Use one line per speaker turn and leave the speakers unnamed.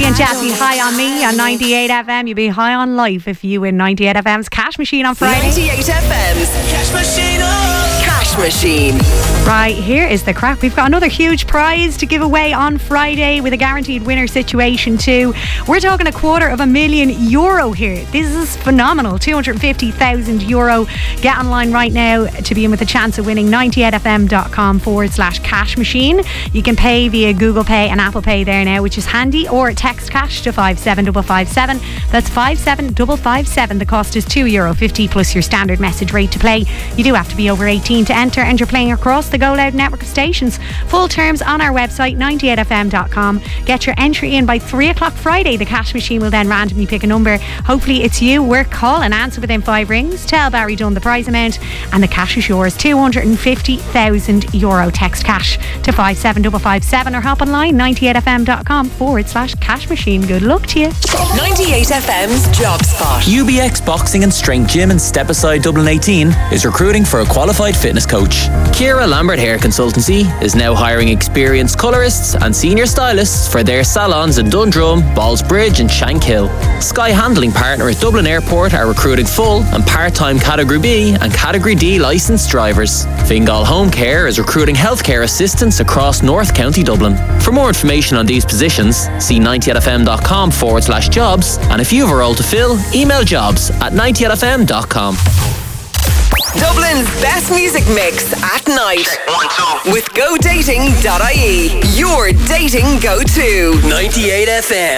and Jesse, high on me on 98 FM. You'll be high on life if you win 98 FM's Cash Machine on Friday.
98 FM's Cash Machine. Cash Machine.
Right, here is the crack. We've got another huge prize to give away on Friday with a guaranteed winner situation too. We're talking €250,000 here. This is phenomenal. €250,000. Get online right now to be in with a chance of winning. 98fm.com/cash machine. You can pay via Google Pay and Apple Pay there now, which is handy, or text cash to 57557. That's 57557. The cost is €2.50 plus your standard message rate to play. You do have to be over 18 to enter, and you're playing across the Go Loud network of stations. Full terms on our website, 98fm.com. Get your entry in by 3 o'clock Friday. The Cash Machine will then randomly pick a number. Hopefully it's you. Work, call and answer within 5 rings. Tell Barry Dunn the prize amount, and the cash is yours. €250,000. Text cash to 57557 or hop online 98fm.com/cash machine. Good luck to you.
98 FM's Job Spot.
UBX Boxing and Strength Gym in Stepaside, Dublin 18 is recruiting for a qualified fitness coach. Kira Lambert Hair Consultancy is now hiring experienced colourists and senior stylists for their salons in Dundrum, Ballsbridge and Shankill. Sky Handling Partner at Dublin Airport are recruiting full and part-time Category B and Category D licensed drivers. Fingal Home Care is recruiting healthcare assistants across North County Dublin. For more information on these positions, see 98fm.com/jobs, and if you have a role to fill, email jobs@98fm.com.
Dublin's best music mix at night.
Check 1, 2.
With GoDating.ie. Your dating go-to.
98 FM.